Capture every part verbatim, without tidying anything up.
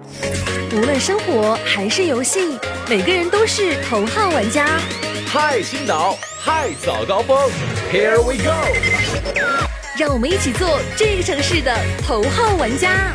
无论生活还是游戏，每个人都是头号玩家。 嗨，新岛，嗨，早高峰 ，Here we go！ 让我们一起做这个城市的头号玩家。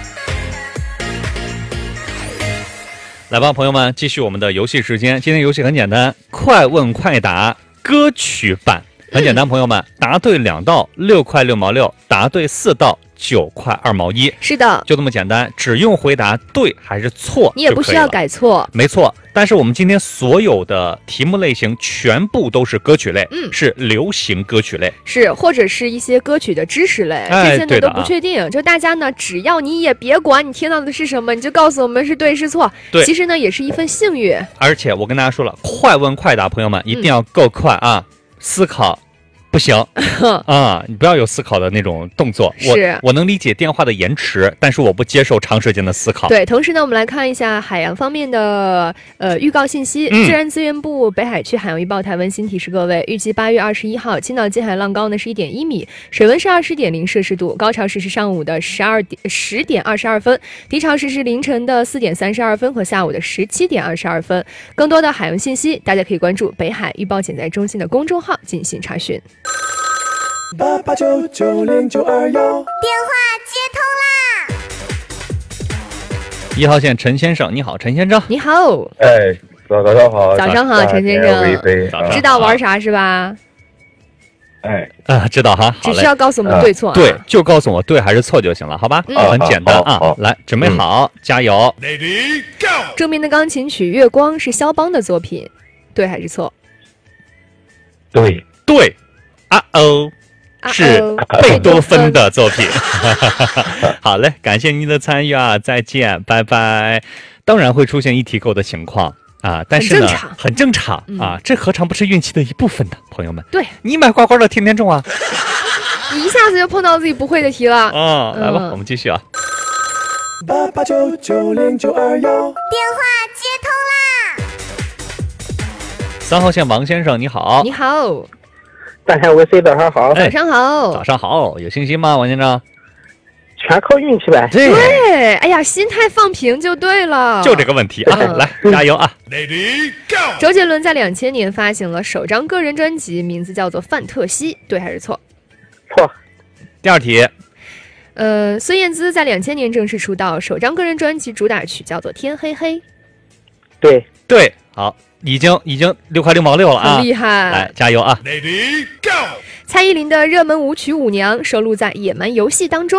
来吧，朋友们，继续我们的游戏时间。今天游戏很简单，快问快答歌曲版，很简单，朋友们，答对两道六块六毛六，答对四道九块二毛一。 是的， 就这么简单，只用回答对还是错， 你也不需要改错。 没错，但是我们今天所有的题目类型全部都是歌曲类， 嗯， 是流行歌曲类， 是或者是一些歌曲的知识类， 哎、 这些呢都不确定。就大家呢，只要你也别管你听到的是什么，你就告诉我们是对是错。 对， 其实呢也是一份幸运。 而且我跟大家说了，快问快答，朋友们一定要够快啊，嗯、思考。不行啊！你不要有思考的那种动作。 是我我能理解电话的延迟，但是我不接受长时间的思考。 对，同时呢，我们来看一下海洋方面的呃预告信息。 嗯、 自然资源部北海区海洋预报台温馨提示各位，预计八月二十一号，青岛近海浪高呢是一点一米，水温是二十点零摄氏度，高潮时是上午的十二点十点二十二分，低潮时是凌晨的四点三十二分和下午的十七点二十二分。更多的海洋信息，大家可以关注北海预报减灾中心的公众号进行查询。 八八九九零九二幺，电话接通啦！一号线陈先生，你好，陈先生。 你好。 哎，早早上好。 早上好，陈先生。知道玩啥是吧？ 哎， 啊，知道哈。 只需要告诉我们对错、啊。 对，就告诉我对还是错就行了，好吧？ 嗯、 很简单啊。来，准备好，嗯、加油 ！Ready go！ 著名的钢琴曲《月光》是肖邦的作品，对还是错？ 对， 对。啊哦。是贝多芬的作品。好嘞，感谢您的参与啊，再见，拜拜。当然会出现一题够的情况啊，但是呢，很正常, 很正常、嗯、啊，这何尝不是运气的一部分呢？朋友们， 对， 你买刮刮乐天天中啊， 你一下子就碰到自己不会的题了啊、嗯！来吧，我们继续啊。 八八九九零九二幺，电话接通啦！三号线王先生，你好， 你好。 大家维 C 早上好， 早上好， 早上好，有信心吗，王先生？ 全靠运气呗。 对，对，哎呀，心态放平就对了。 就这个问题啊，嗯、来加油啊 ！Ready go！ 周杰伦在两千年发行了首张个人专辑，名字叫做《范特西》，对还是错？ 错。 第二题。 呃，孙燕姿在两千年正式出道，首张个人专辑主打曲叫做《天黑黑》。 对对，好。已经已经六块六毛六了啊！ 很厉害， 来加油啊 ！Ready go！ 蔡依林的热门舞曲《舞娘》收录在《野蛮游戏》当中。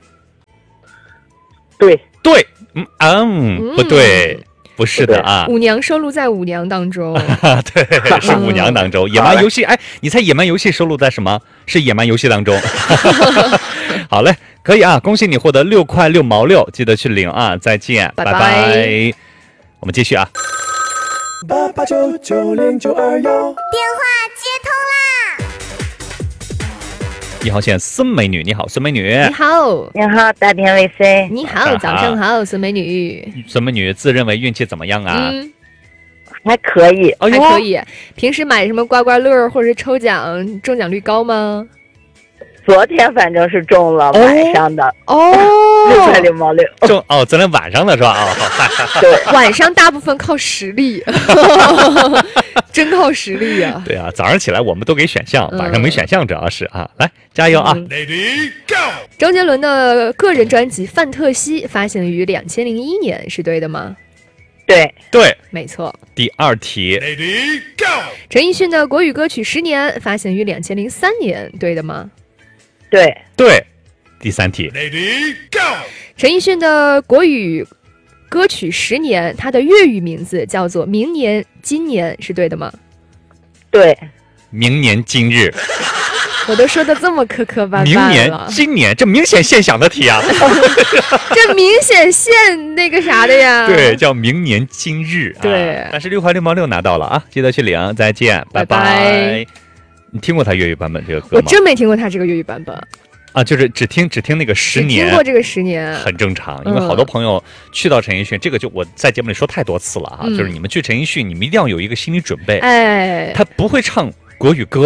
对对，嗯嗯，不对，不是的啊！ 舞娘收录在《舞娘》当中， 对，是《舞娘》当中。野蛮游戏，哎，你猜《野蛮游戏》收录在什么？是《野蛮游戏》当中。好嘞，可以啊！恭喜你获得六块六毛六，记得去领啊！再见， 拜拜拜。我们继续啊。 八八九九零九二幺，电话接通啦！一号线孙美女，你好，孙美女。 你好， 你好，大田 V C。 你好，早上好，孙美女。 孙美女自认为运气怎么样啊？ 嗯， 还可以， 还可以。平时买什么刮刮乐或者是抽奖，中奖率高吗？ 昨天反正是中了晚上的哦， 六块六毛六中哦，昨天晚上的是吧？哦， 对，晚上大部分靠实力，真靠实力啊！ 对啊，早上起来我们都给选项，晚上没选项，主要是啊，来加油啊 ！Ready go！ 周杰伦的个人专辑《范特西》发行于两千零一年，是对的吗？ 对对， 没错。 第二题 ，Ready go！ 陈奕迅的国语歌曲《十年》发行于两千零三年，对的吗？ 对对，第三题 ，Ready go！ 陈奕迅的国语歌曲《十年》，它的粤语名字叫做《明年今年》，是对的吗？ 对， 明年今日。 我都说的这么磕磕绊绊了。 明年今年，这明显现想的题啊！ 这明显现那个啥的呀？ 对，叫明年今日。 对， 啊、但是六块六毛六拿到了啊，记得去领。再见，拜拜。 拜拜。 你听过他粤语版本这个歌吗？ 我真没听过他这个粤语版本啊，就是只听只听那个十年， 听过这个十年， 很正常，因为好多朋友去到陈奕迅，嗯、这个就我在节目里说太多次了啊，嗯、就是你们去陈奕迅，你们一定要有一个心理准备， 哎， 他不会唱国语歌，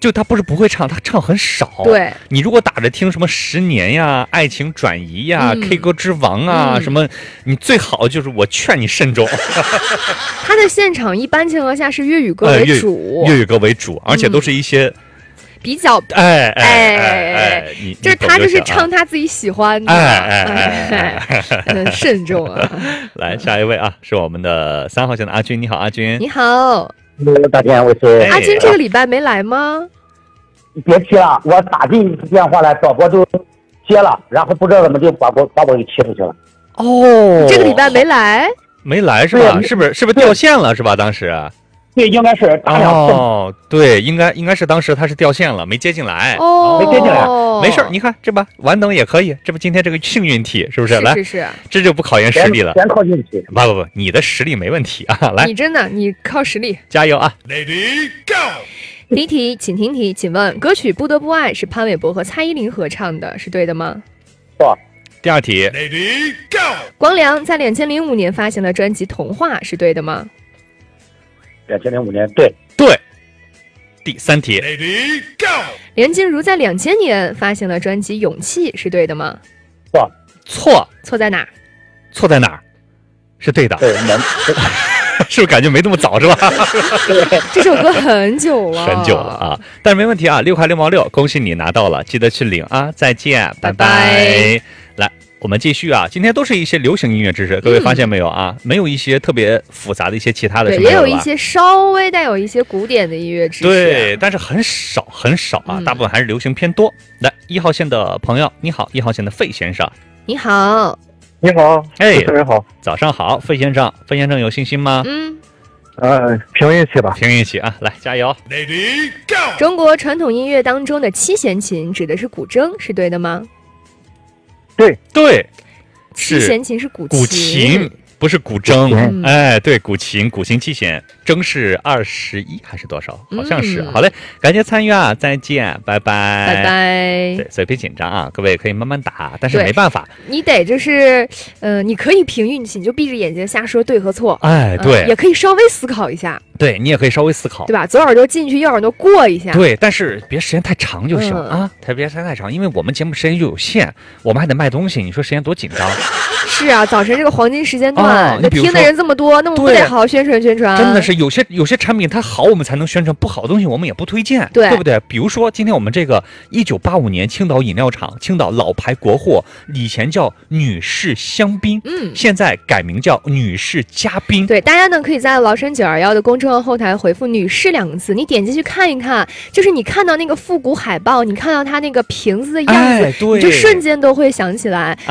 就他不是不会唱，他唱很少。 对， 你如果打着听什么十年呀、爱情转移呀、 嗯、 K 歌之王啊、 嗯、 什么，你最好就是我劝你慎重。 他的现场一般情况下是粤语歌为主， 呃、粤语歌为主，而且都是一些。嗯比较哎哎哎哎，你就是他就是唱他自己喜欢的， 哎哎哎哎， 嗯，慎重啊！ 来下一位啊，是我们的三号线的阿军，你好，阿军。 你好， 大家我是阿军，这个礼拜没来吗？ 别提了，我打进一次电话来，导播就接了，然后不知道怎么就把我把我给切出去了。 哦， 这个礼拜没来， 没来是吧？是不是是不是掉线了是吧？当时。 对，应该是打两次。 哦，对，应该应该是当时他是掉线了，没接进来。 哦， 没接进来， 没事，你看这吧，晚等也可以，这不今天这个幸运题是不是？来， 是是， 这就不考验实力了， 全靠运气。 不不不，你的实力没问题啊！来， 你真的，你靠实力， 加油啊 ！Lady Go。 第一题，请听题，请问歌曲《不得不爱》是潘玮柏和蔡依林合唱的，是对的吗？ 错。 第二题 ，Lady Go。 光良在两千零五年发行了专辑《童话》，是对的吗？ 两千零五年，对对。第三题 ，Lady Go。 梁静茹在两千年发行了专辑《勇气》，是对的吗？ 错。 错。 错在哪儿？ 错在哪儿？是对的。 对，能。 是不是感觉没这么早是吧？ 这首歌很久了， 很久了啊，但是没问题啊，六块六毛六，恭喜你拿到了，记得去领啊！再见，拜拜。 拜拜来，我们继续啊，今天都是一些流行音乐知识，各位发现没有啊？嗯、没有一些特别复杂的一些其他的， 对，也有一些稍微带有一些古典的音乐知识， 对，但是很少很少啊，嗯、大部分还是流行偏多。来，一号线的朋友，你好，一号线的费先生， 你好。 你好， 哎， 主持人好， 早上好，费先生，费先生有信心吗？ 嗯， 呃，凭运气吧， 凭运气啊，来加油 ，Lady Go。 中国传统音乐当中的七弦琴指的是古筝，是对的吗？ 对对， 七弦琴是古琴，古琴不是古筝， 嗯、 哎，对，古琴，古琴七弦，筝是二十一还是多少？好像是。 嗯、 好嘞，感谢参与啊，再见，拜拜， 拜拜。 对，所以别紧张啊，各位可以慢慢打，但是没办法， 你得就是，呃，你可以凭运气，你就闭着眼睛瞎说对和错， 哎，对、 呃，也可以稍微思考一下。 对你也可以稍微思考， 对吧？左耳朵进去，右耳朵过一下。 对，但是别时间太长就行、 嗯、 啊，特别时间太长，因为我们节目时间又有限，我们还得卖东西，你说时间多紧张？ 是啊，早晨这个黄金时间段，那、 哦、 听的人这么多，那我们不得好好宣传宣传？ 真的是有些有些产品它好，我们才能宣传；不好的东西我们也不推荐， 对对不对？比如说今天我们这个一九八五年青岛饮料厂，青岛老牌国货，以前叫女士香槟， 嗯， 现在改名叫女士嘉宾。 对，大家呢可以在崂山九二幺的公众号后台回复女士两个字，你点进去看一看，就是你看到那个复古海报，你看到它那个瓶子的样子， 哎、对你就瞬间都会想起来